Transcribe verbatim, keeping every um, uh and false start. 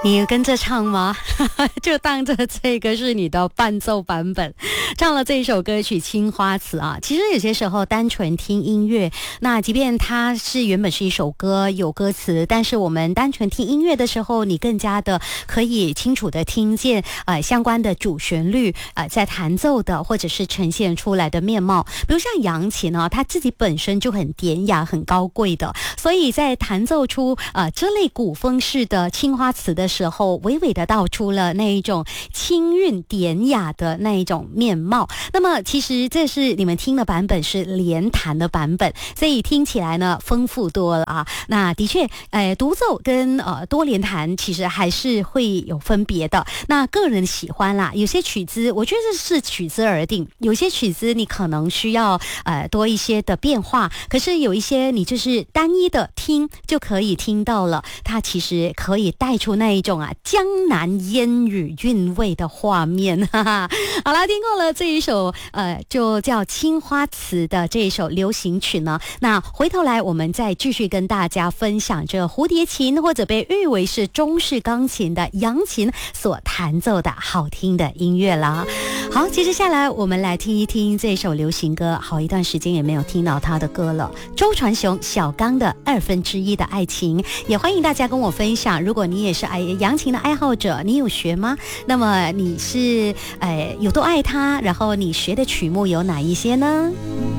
你跟着唱吗？就当着这个是你的伴奏版本，唱了这一首歌曲《青花瓷》啊。其实有些时候单纯听音乐，那即便它是原本是一首歌有歌词，但是我们单纯听音乐的时候，你更加的可以清楚的听见呃相关的主旋律呃在弹奏的或者是呈现出来的面貌。比如像扬琴呢，它自己本身就很典雅、很高贵的，所以在弹奏出呃这类古风式的青花瓷的时候，娓娓的道出了那一种清韵典雅的那一种面貌。那么其实这是你们听的版本是连弹的版本，所以听起来呢丰富多了啊。那的确呃独奏跟呃多连弹其实还是会有分别的，那个人喜欢啦，有些曲子我觉得是曲子而定，有些曲子你可能需要呃多一些的变化，可是有一些你就是单一的听就可以听到了，它其实可以带出那一种啊江南烟雨韵味的画面。哈哈，好啦，听过了这一首呃就叫《青花瓷》的这一首流行曲呢，那回头来我们再继续跟大家分享这蝴蝶琴或者被誉为是中式钢琴的扬琴所弹奏的好听的音乐啦。好，接着下来我们来听一听这首流行歌，好一段时间也没有听到他的歌了，周传雄小刚的二分之一的爱情。也欢迎大家跟我分享，如果你也是爱扬琴的爱好者，你有学吗？那么你是呃有多爱他，然后你学的曲目有哪一些呢？